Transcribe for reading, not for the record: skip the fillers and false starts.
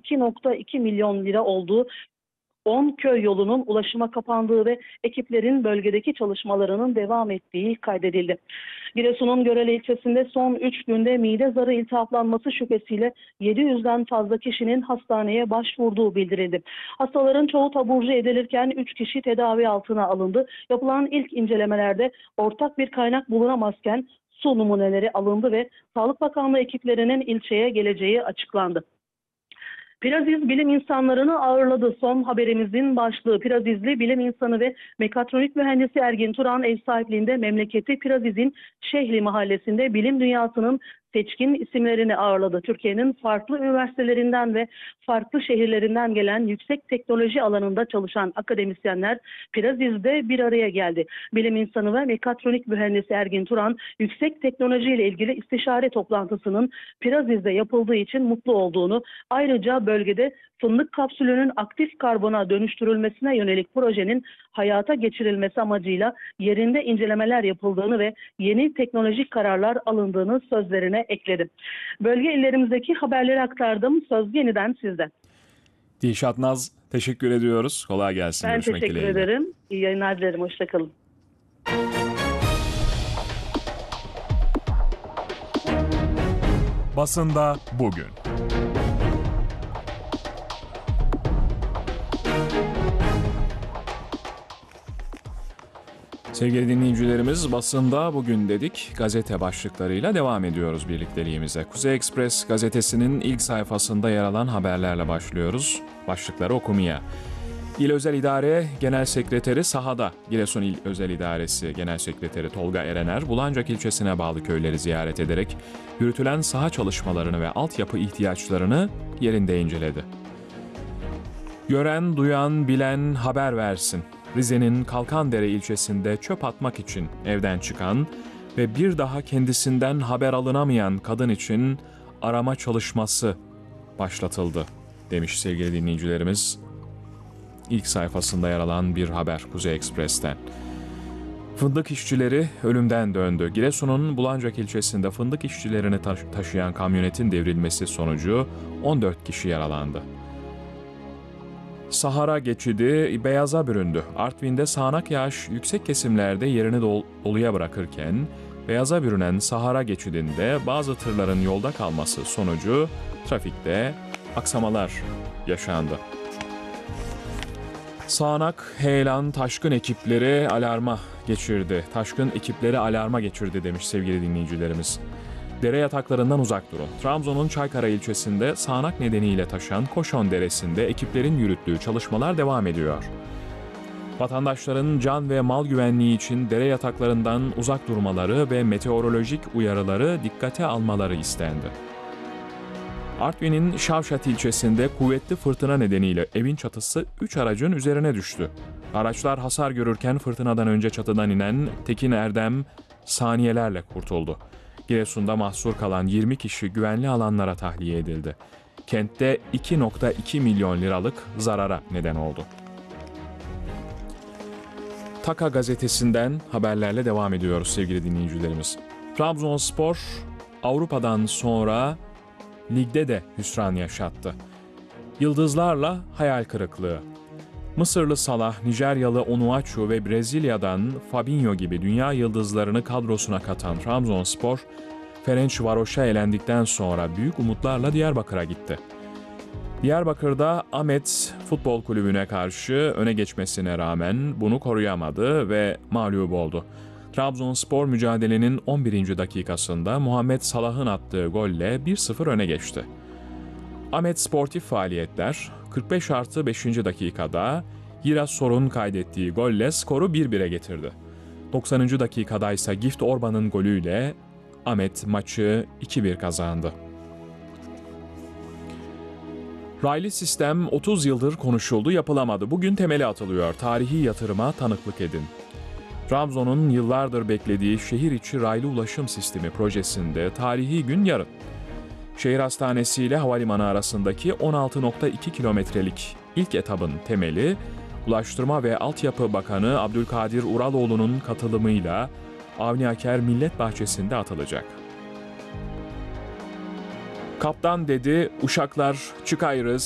2,2 milyon lira olduğu, 10 köy yolunun ulaşıma kapandığı ve ekiplerin bölgedeki çalışmalarının devam ettiği kaydedildi. Giresun'un Görele ilçesinde son 3 günde mide zarı iltihaplanması şüphesiyle 700'den fazla kişinin hastaneye başvurduğu bildirildi. Hastaların çoğu taburcu edilirken 3 kişi tedavi altına alındı. Yapılan ilk incelemelerde ortak bir kaynak bulunamazken su numuneleri alındı ve Sağlık Bakanlığı ekiplerinin ilçeye geleceği açıklandı. Piraziz bilim insanlarını ağırladı. Son haberimizin başlığı: Pirazizli bilim insanı ve mekatronik mühendisi Ergin Turan ev sahipliğinde memleketi Piraziz'in Şehli mahallesinde bilim dünyasının seçkin isimlerini ağırladı. Türkiye'nin farklı üniversitelerinden ve farklı şehirlerinden gelen yüksek teknoloji alanında çalışan akademisyenler Piraziz'de bir araya geldi. Bilim insanı ve mekatronik mühendisi Ergin Turan, yüksek teknoloji ile ilgili istişare toplantısının Piraziz'de yapıldığı için mutlu olduğunu, ayrıca bölgede fındık kapsülünün aktif karbona dönüştürülmesine yönelik projenin hayata geçirilmesi amacıyla yerinde incelemeler yapıldığını ve yeni teknolojik kararlar alındığını sözlerine ekledi. Bölge illerimizdeki haberleri aktardım. Söz yeniden sizde. Dilşat Naz, teşekkür ediyoruz. Kolay gelsin. Ben teşekkür ederim. İyi yayınlar dilerim. Hoşçakalın. Basında bugün. Sevgili dinleyicilerimiz, basında bugün dedik, gazete başlıklarıyla devam ediyoruz birlikteliğimize. Kuzey Ekspres gazetesinin ilk sayfasında yer alan haberlerle başlıyoruz. Başlıkları okumaya. İl Özel İdare Genel Sekreteri sahada. Giresun İl Özel İdaresi Genel Sekreteri Tolga Erener, Bulancak ilçesine bağlı köyleri ziyaret ederek yürütülen saha çalışmalarını ve altyapı ihtiyaçlarını yerinde inceledi. Gören, duyan, bilen haber versin. Rize'nin Kalkandere ilçesinde çöp atmak için evden çıkan ve bir daha kendisinden haber alınamayan kadın için arama çalışması başlatıldı demiş sevgili dinleyicilerimiz. İlk sayfasında yer alan bir haber Kuzey Ekspres'ten. Fındık işçileri ölümden döndü. Giresun'un Bulancak ilçesinde fındık işçilerini taşıyan kamyonetin devrilmesi sonucu 14 kişi yaralandı. Sahara geçidi beyaza büründü. Artvin'de sağanak yağış yüksek kesimlerde yerini doluya bırakırken, beyaza bürünen Sahara geçidinde bazı tırların yolda kalması sonucu trafikte aksamalar yaşandı. Sağanak, heyelan, taşkın ekipleri alarma geçirdi. Taşkın ekipleri alarma geçirdi demiş sevgili dinleyicilerimiz. Dere yataklarından uzak durun. Trabzon'un Çaykara ilçesinde sağanak nedeniyle taşan Koşon Deresi'nde ekiplerin yürüttüğü çalışmalar devam ediyor. Vatandaşların can ve mal güvenliği için dere yataklarından uzak durmaları ve meteorolojik uyarıları dikkate almaları istendi. Artvin'in Şavşat ilçesinde kuvvetli fırtına nedeniyle evin çatısı 3 aracın üzerine düştü. Araçlar hasar görürken fırtınadan önce çatıdan inen Tekin Erdem saniyelerle kurtuldu. Giresun'da mahsur kalan 20 kişi güvenli alanlara tahliye edildi. Kentte 2,2 milyon liralık zarara neden oldu. Taka gazetesinden haberlerle devam ediyoruz sevgili dinleyicilerimiz. Trabzonspor Avrupa'dan sonra ligde de hüsran yaşattı. Yıldızlarla hayal kırıklığı. Mısırlı Salah, Nijeryalı Onuachu ve Brezilya'dan Fabinho gibi dünya yıldızlarını kadrosuna katan Trabzonspor, Ferencvaros'a elendikten sonra büyük umutlarla Diyarbakır'a gitti. Diyarbakır'da Ahmet Futbol Kulübü'ne karşı öne geçmesine rağmen bunu koruyamadı ve mağlup oldu. Trabzonspor mücadelenin 11. dakikasında Muhammed Salah'ın attığı golle 1-0 öne geçti. Ahmet sportif faaliyetler 45+5. dakikada Girasor'un kaydettiği golle skoru 1-1'e getirdi. 90. dakikada ise Gift Orban'ın golüyle Ahmet maçı 2-1 kazandı. Raylı sistem 30 yıldır konuşuldu, yapılamadı. Bugün temeli atılıyor. Tarihi yatırıma tanıklık edin. Trabzon'un yıllardır beklediği şehir içi raylı ulaşım sistemi projesinde tarihi gün yarın. Şehir hastanesi ile havalimanı arasındaki 16,2 kilometrelik ilk etabın temeli, Ulaştırma ve Altyapı Bakanı Abdülkadir Uraloğlu'nun katılımıyla Avni Aker Millet Bahçesi'nde atılacak. Kaptan dedi, uşaklar çıkayırız,